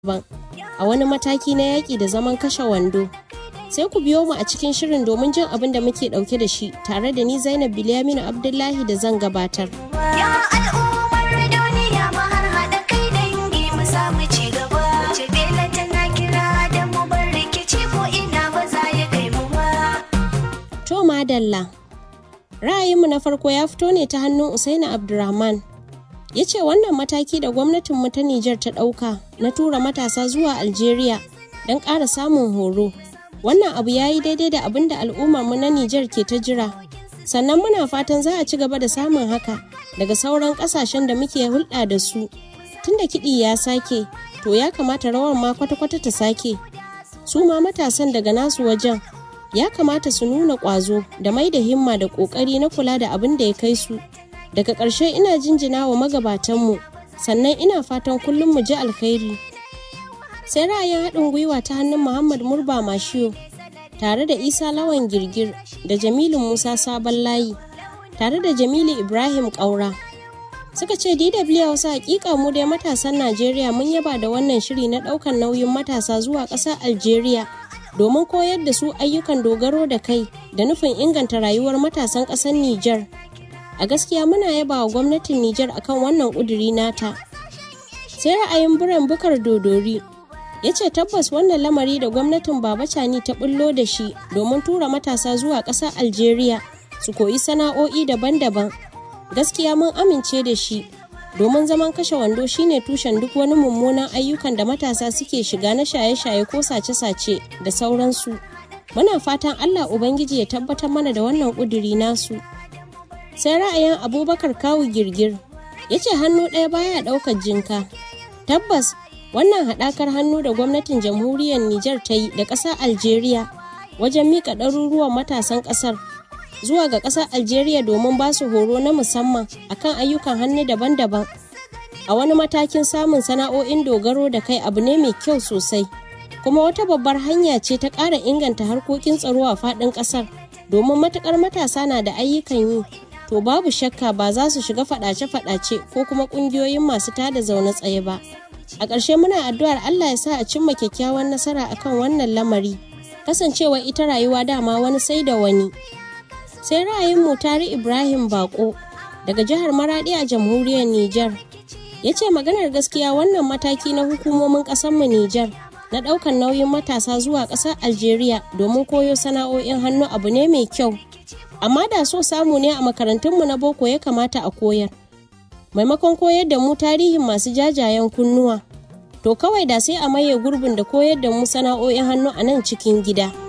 daban a wani mataki na yaƙi da zaman kashe wando. Sai ku biyo mu a cikin shirin domin jin abin da muke ɗauke da shi tare da ni Zainab Bilyaminu Abdullahi da zan gabatar. Ya al'ummar duniya mu har haɗa kai dangi mu samu ci gaba. Jabela tana kira da mu bar rikici ko ina ba za ya kai mu ba. To madalla. Ra'ayinmu na farko ya fito ne ta hannun Usaini Abdurrahman. Ya ce wannan mataki da gwamnatinmu ta Nijar ta ɗauka na tura matasa zuwa Algeria don ƙara samun horo. Wannan abu ya yi daidai da abin da al'ummarmu na Nijar ke ta jira. Sannan muna fatan za a ci gaba da samun haka daga sauran ƙasashen da muke hulɗa da su. Tunda kiɗi ya sake, to ya kamata rawar ma kwata-kwata ta sake. Su ma matasan daga nasu wajen ya kamata su nuna ƙwazo da mai da himma da ƙoƙari na kula da abin da ya kai su. Daga ƙarshe ina jinjina wa magabatanmu, sannan ina fatan kullum mu ji alkhairi. Sai ra'ayin haɗin gwiwa ta hannun Muhammad Murba Mashiyo, tare da Isa Lawan Girgir da Jamilu Musa Sabon Layi, tare da Jamilu Ibrahim Ƙaura. Suka ce DW Hausa hakika mu dai matasan Najeriya mun yaba da wannan shiri na ɗaukar nauyin matasa zuwa ƙasar Algeria domin koyar da su ayyukan dogaro da kai da nufin inganta rayuwar matasan ƙasar Nijar. A gaskiya muna yaba wa gwamnatin Nijar akan wannan ƙuduri nata. Sai ra'ayin Buren Bukar Dodori ya ce tabbas wannan lamari da gwamnatin Baba Cani ta bullo da shi domin tura matasa zuwa ƙasar Algeria su koyi sana'o'i daban-daban. Gaskiya mun amince da shi domin zaman kashe wando shine tushen duk wani mummunan ayyukan da matasa suke shiga na shaye-shaye ko sace-sace da sauransu. Muna fatan Allah Ubangiji ya tabbatar mana da wannan ƙuduri nasu. Sai ra'ayin Abubakar Kawu Girgir ya ce hannu ɗaya baya ɗaukar jinka. Tabbas wannan haɗakar hannu da gwamnatin jamhuriyar Nijar ta yi da ƙasar Algeria wajen miƙa ɗaruruwan matasan ƙasar zuwa ga ƙasar Algeria domin ba su horo na musamman akan ayyukan hannu daban-daban a wani matakin samun sana'o'in dogaro da kai abu ne mai kyau sosai, kuma wata babbar hanya ce ta ƙara inganta harkokin tsaro a faɗin ƙasar domin matuƙar matasa na da ayyukan yi. To babu shakka ba za su shiga faɗace-faɗace ko kuma ƙungiyoyin masu tada zaune tsaye ba. A ƙarshe muna addu'ar Allah ya sa a cimma kyakkyawan nasara akan wannan lamari. Kasancewa ita rayuwa dama wani sai da wani. Sai ra'ayin Mutari Ibrahim Bako daga jihar Maradi a jamhuriyar Nijar. Ya ce maganar gaskiya wannan mataki na hukumomin ƙasarmu Nijar na ɗaukar nauyin matasa zuwa ƙasar Algeria domin koyo sana'o'in hannu abu ne mai kyau. Amma da so samu ne a makarantunmu na boko ya kamata a koyar. Maimakon koyar da mu tarihin masu jajayen kunnuwa, to kawai da sai a maye gurbin da koyar da mu sana'o'in hannu a nan cikin gida.